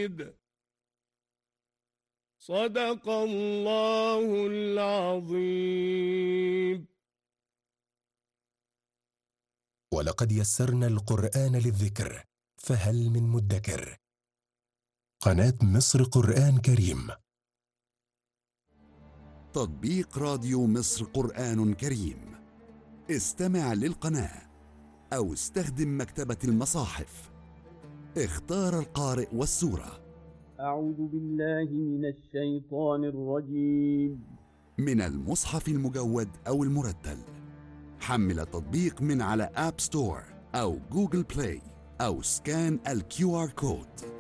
شهيد. صدق الله العظيم. ولقد يسرنا القرآن للذكر فهل من مدكر. قناة مصر قرآن كريم. تطبيق راديو مصر قرآن كريم. استمع للقناة أو استخدم مكتبة المصاحف. اختار القارئ والسورة. أعوذ بالله من الشيطان الرجيم. من المصحف المجود أو المرتل. حمل التطبيق من على آب ستور أو جوجل بلاي أو سكان الQR كود.